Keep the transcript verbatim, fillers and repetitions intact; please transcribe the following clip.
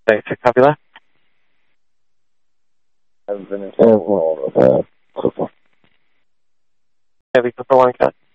Thanks, copy that. I've been in trouble with that. Heavy for one cut.